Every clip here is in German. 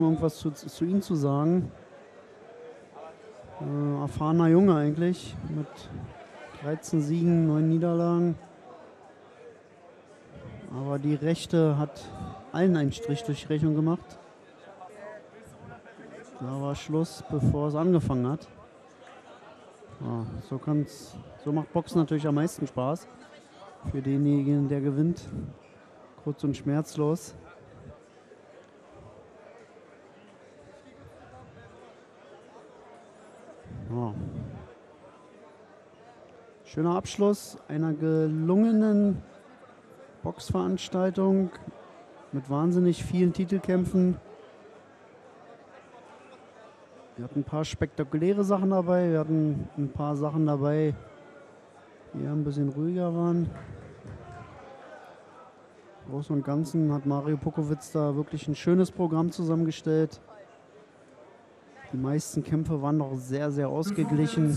irgendwas zu ihm zu sagen. Erfahrener Junge eigentlich, mit 13 Siegen, 9 Niederlagen. Aber die Rechte hat allen einen Strich durch die Rechnung gemacht. Da war Schluss, bevor es angefangen hat. Ja, so macht Boxen natürlich am meisten Spaß. Für denjenigen, der gewinnt. Kurz und schmerzlos. Ja. Schöner Abschluss einer gelungenen Boxveranstaltung mit wahnsinnig vielen Titelkämpfen. Wir hatten ein paar spektakuläre Sachen dabei, wir hatten ein paar Sachen dabei, die ein bisschen ruhiger waren. Im Großen und Ganzen hat Mario Pukowitz da wirklich ein schönes Programm zusammengestellt. Die meisten Kämpfe waren noch sehr, sehr ausgeglichen.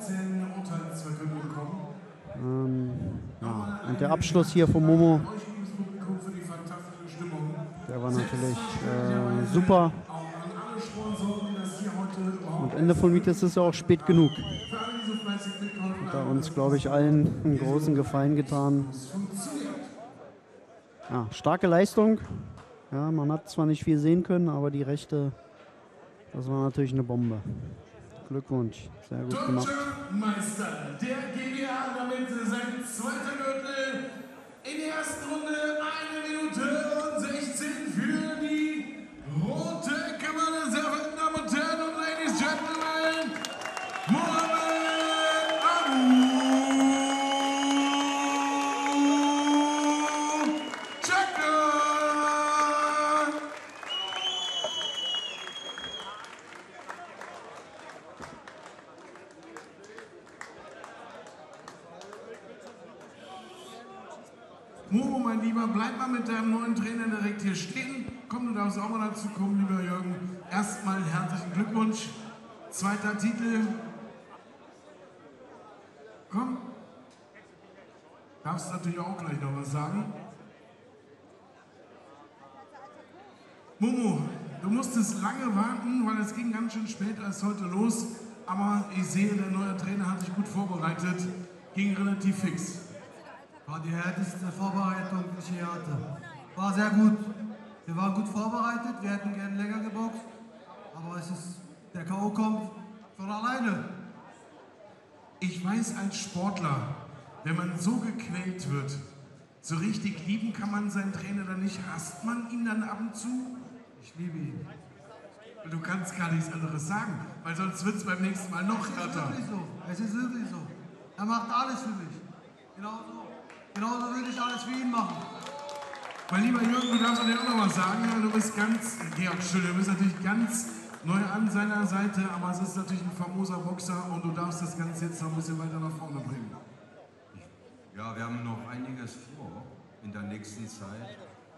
Ja. Und der Abschluss hier von Momo, der war natürlich super. Und Ende von Mietjes ist ja auch spät genug. Hat da uns, glaube ich, allen einen großen Gefallen getan. Ja, starke Leistung. Ja, man hat zwar nicht viel sehen können, aber die Rechte, das war natürlich eine Bombe. Glückwunsch, sehr gut gemacht. Deutscher Meister der GWA, damit sein zweiter Gürtel in der ersten Runde 1 Minute und 16 für die rote Kammer. Sehr verehrten Damen und Herren und Ladies and Gentlemen, Mohamed Abu Chaka. Momo, mein Lieber, bleib mal mit deinem neuen Trainer direkt hier stehen. Komm, du darfst auch mal dazu kommen, lieber Jürgen. Erstmal herzlichen Glückwunsch. Zweiter Titel. Komm. Darfst natürlich auch gleich noch was sagen. Momo, du musstest lange warten, weil es ging ganz schön spät erst heute los. Aber ich sehe, der neue Trainer hat sich gut vorbereitet. Ging relativ fix. War die härteste Vorbereitung, die ich je hatte. War sehr gut. Wir waren gut vorbereitet, wir hätten gerne länger geboxt. Aber der K.O. kommt von alleine. Ich weiß als Sportler, wenn man so gequält wird, so richtig lieben kann man seinen Trainer dann nicht. Hasst man ihn dann ab und zu? Ich liebe ihn. Du kannst gar nichts anderes sagen, weil sonst wird es beim nächsten Mal noch härter. Es ist wirklich so. Er macht alles für mich. Genauso würde ich alles für ihn machen. Mein lieber Jürgen, du darfst natürlich auch noch was sagen. Du bist du bist natürlich ganz neu an seiner Seite, aber es ist natürlich ein famoser Boxer und du darfst das Ganze jetzt noch ein bisschen weiter nach vorne bringen. Ja, wir haben noch einiges vor in der nächsten Zeit.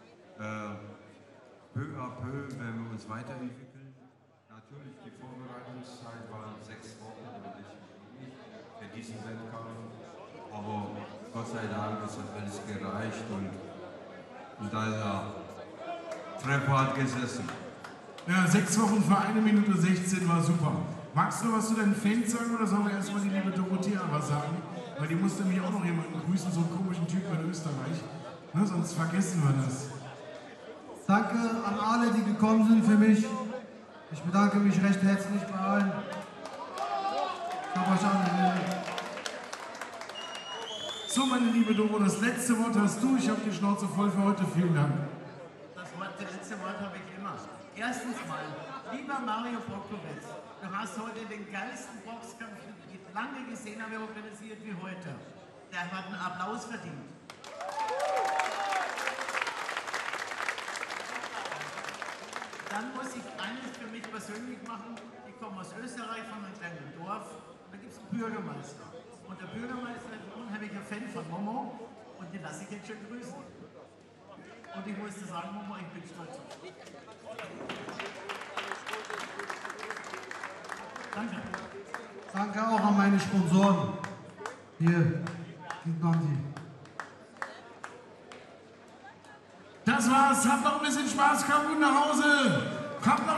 Peu à peu werden wir uns weiterentwickeln. Natürlich, die Vorbereitungszeit waren 6 Wochen oder nicht für diesen Wettkampf. Aber Gott sei Dank ist das alles gereicht und der Treffer hat gesessen. Ja, 6 Wochen für 1 Minute 16 war super. Magst du was zu deinen Fans sagen oder sollen wir erstmal die liebe Dorothea was sagen? Weil die musste nämlich auch noch jemanden grüßen, so einen komischen Typen in Österreich. Ne, sonst vergessen wir das. Danke an alle, die gekommen sind für mich. Ich bedanke mich recht herzlich bei allen. Ich habe euch alle. So, meine liebe Doro, das letzte Wort hast du. Ich habe die Schnauze voll für heute. Vielen Dank. Das letzte Wort habe ich immer. Erstens mal, lieber Mario Pukowitz, du hast heute den geilsten Boxkampf, den ich lange gesehen habe, organisiert wie heute. Der hat einen Applaus verdient. Dann muss ich eines für mich persönlich machen. Ich komme aus Österreich, von einem kleinen Dorf. Und da gibt es einen Bürgermeister. Und der Bürgermeister ist ein unheimlicher Fan von Momo. Und den lasse ich jetzt schon grüßen. Und ich muss dir sagen, Momo, ich bin stolz auf dich. Danke. Danke auch an meine Sponsoren. Hier, sieht man sie. Das war's. Habt noch ein bisschen Spaß. Kommt gut nach Hause. Habt noch